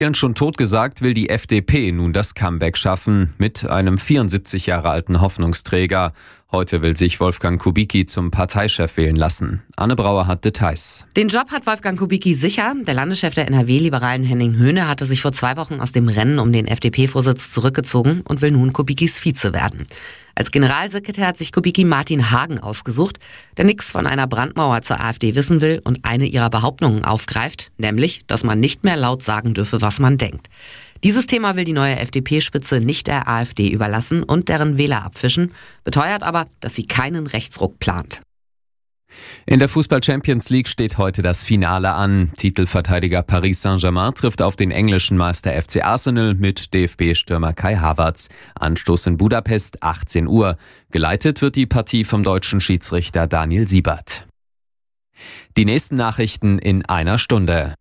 Schon totgesagt, will die FDP nun das Comeback schaffen mit einem 74 Jahre alten Hoffnungsträger. Heute will sich Wolfgang Kubicki zum Parteichef wählen lassen. Anne Brauer hat Details. Den Job hat Wolfgang Kubicki sicher. Der Landeschef der NRW-Liberalen Henning Höhne hatte sich vor 2 Wochen aus dem Rennen um den FDP-Vorsitz zurückgezogen und will nun Kubickis Vize werden. Als Generalsekretär hat sich Kubicki Martin Hagen ausgesucht, der nichts von einer Brandmauer zur AfD wissen will und eine ihrer Behauptungen aufgreift, nämlich, dass man nicht mehr laut sagen dürfe, was man denkt. Dieses Thema will die neue FDP-Spitze nicht der AfD überlassen und deren Wähler abfischen, beteuert aber, dass sie keinen Rechtsruck plant. In der Fußball-Champions League steht heute das Finale an. Titelverteidiger Paris Saint-Germain trifft auf den englischen Meister FC Arsenal mit DFB-Stürmer Kai Havertz. Anstoß in Budapest 18 Uhr. Geleitet wird die Partie vom deutschen Schiedsrichter Daniel Siebert. Die nächsten Nachrichten in einer Stunde.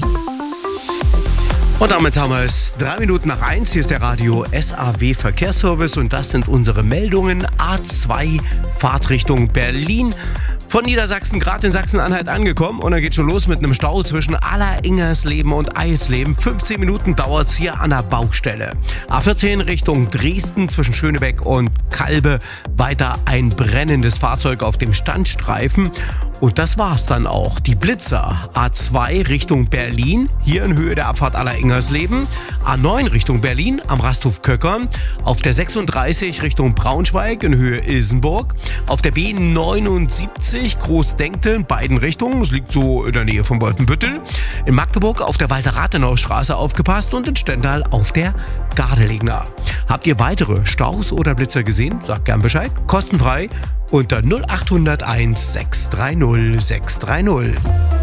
Und damit haben wir es 1:03. Hier ist der Radio SAW Verkehrsservice und das sind unsere Meldungen. A2 Fahrtrichtung Berlin. Von Niedersachsen gerade in Sachsen-Anhalt angekommen und dann geht schon los mit einem Stau zwischen Aller-Ingersleben und Eilsleben. 15 Minuten dauert es hier an der Baustelle. A14 Richtung Dresden zwischen Schönebeck und Kalbe. Weiter ein brennendes Fahrzeug auf dem Standstreifen. Und das war's dann auch. Die Blitzer. A2 Richtung Berlin, hier in Höhe der Abfahrt Aller-Ingersleben. A9 Richtung Berlin am Rasthof Köckern. Auf der 36 Richtung Braunschweig in Höhe Ilsenburg. Auf der B79 Großdenkte in beiden Richtungen. Es liegt so in der Nähe von Wolfenbüttel. In Magdeburg auf der Walter-Rathenau-Straße aufgepasst und in Stendal auf der Gardelegner. Habt ihr weitere Staus oder Blitzer gesehen? Sagt gern Bescheid. Kostenfrei unter 0801 630 630.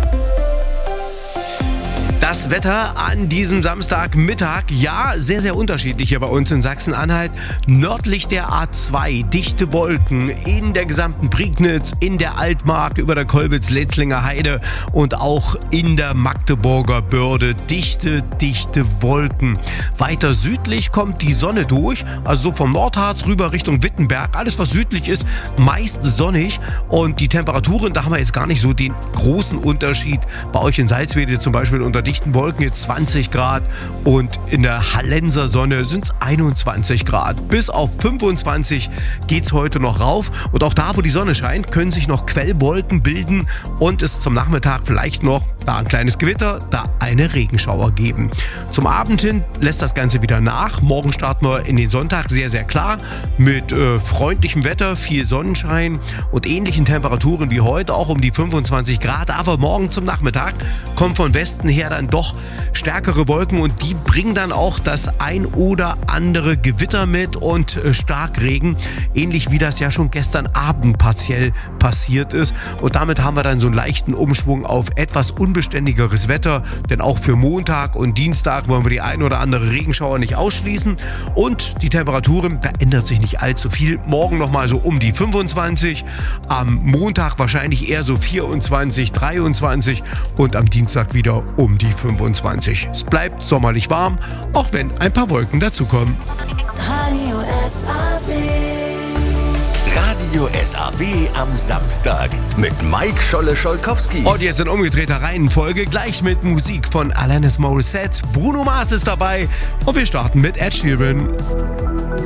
Das Wetter an diesem Samstagmittag, ja, sehr, sehr unterschiedlich hier bei uns in Sachsen-Anhalt. Nördlich der A2, dichte Wolken in der gesamten Prignitz, in der Altmark, über der Kolbitz-Letzlinger Heide und auch in der Magdeburger Börde. Dichte Wolken. Weiter südlich kommt die Sonne durch, also so vom Nordharz rüber Richtung Wittenberg. Alles, was südlich ist, meist sonnig. Und die Temperaturen, da haben wir jetzt gar nicht so den großen Unterschied. Bei euch in Salzwedel zum Beispiel unter dichten Wolken jetzt 20 Grad und in der Hallenser Sonne sind es 21 Grad. Bis auf 25 geht es heute noch rauf. Und auch da, wo die Sonne scheint, können sich noch Quellwolken bilden und es zum Nachmittag vielleicht noch, da ein kleines Gewitter, da eine Regenschauer geben. Zum Abend hin lässt das Ganze wieder nach. Morgen starten wir in den Sonntag sehr, sehr klar mit freundlichem Wetter, viel Sonnenschein und ähnlichen Temperaturen wie heute, auch um die 25 Grad. Aber morgen zum Nachmittag kommt von Westen her dann doch stärkere Wolken und die bringen dann auch das ein oder andere Gewitter mit und Starkregen, ähnlich wie das ja schon gestern Abend partiell passiert ist. Und damit haben wir dann so einen leichten Umschwung auf etwas unbeständigeres Wetter, denn auch für Montag und Dienstag wollen wir die ein oder andere Regenschauer nicht ausschließen. Und die Temperaturen, da ändert sich nicht allzu viel. Morgen nochmal so um die 25, am Montag wahrscheinlich eher so 24, 23 und am Dienstag wieder um die 25. Es bleibt sommerlich warm, auch wenn ein paar Wolken dazukommen. Radio SAW. Radio SAW am Samstag mit Mike Scholle-Scholkowski. Und jetzt in umgedrehter Reihenfolge, gleich mit Musik von Alanis Morissette. Bruno Mars ist dabei und wir starten mit Ed Sheeran.